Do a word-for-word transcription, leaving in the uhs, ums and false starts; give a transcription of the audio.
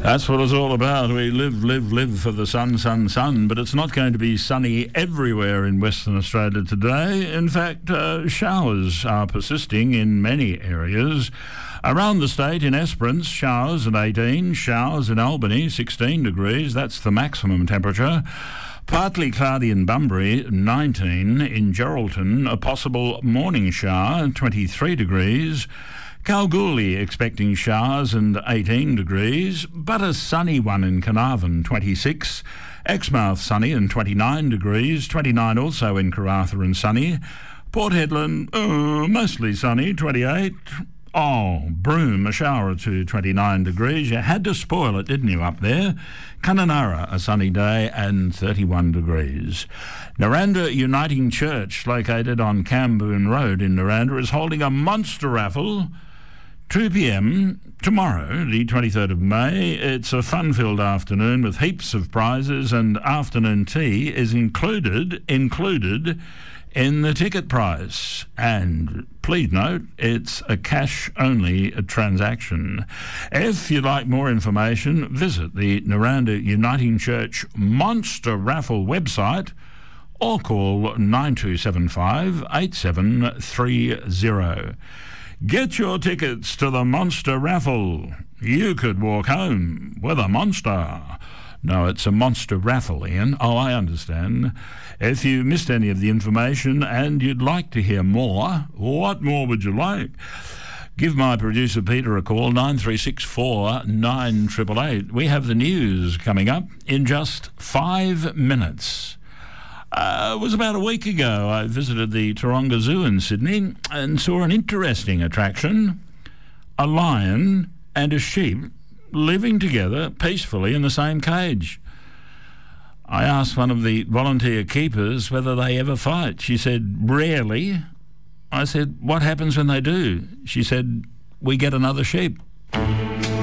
That's what it's all about. We live, live, live for the sun, sun, sun, but it's not going to be sunny everywhere in Western Australia today. In fact, uh, showers are persisting in many areas. Around the state, in Esperance, showers at eighteen, showers in Albany, sixteen degrees, that's the maximum temperature. Partly cloudy in Bunbury, nineteen. In Geraldton, a possible morning shower, twenty-three degrees. Kalgoorlie expecting showers and eighteen degrees, but a sunny one in Carnarvon, twenty-six. Exmouth sunny and twenty-nine degrees, twenty-nine also in Karratha and sunny. Port Hedland, uh, mostly sunny, twenty-eight. Oh, Broome, a shower or two, twenty-nine degrees. You had to spoil it, didn't you, up there? Kununurra, a sunny day and thirty-one degrees. Naranda Uniting Church, located on Camboon Road in Naranda, is holding a monster raffle, two p.m. tomorrow, the twenty-third of May. It's a fun-filled afternoon with heaps of prizes, and afternoon tea is included, included in the ticket price. And please note, it's a cash-only transaction. If you'd like more information, visit the Naranda Uniting Church Monster Raffle website or call nine two seven five, eight seven three zero. Get your tickets to the Monster Raffle. You could walk home with a monster. No, it's a monster raffle, Ian. Oh, I understand. If you missed any of the information and you'd like to hear more, what more would you like? Give my producer Peter a call, nine three six four, nine eight eight eight. We have the news coming up in just five minutes. Uh, it was about a week ago I visited the Taronga Zoo in Sydney and saw an interesting attraction, a lion and a sheep living together peacefully in the same cage. I asked one of the volunteer keepers whether they ever fight. She said, rarely. I said, what happens when they do? She said, we get another sheep.